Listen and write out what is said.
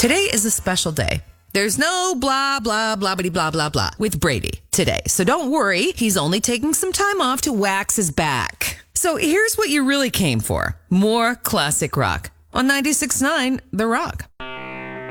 Today is a special day. There's no blah, blah, blah, blah, blah, blah with Brady today. So don't worry. He's only taking some time off to wax his back. So here's what you really came for. More classic rock on 96.9 The Rock.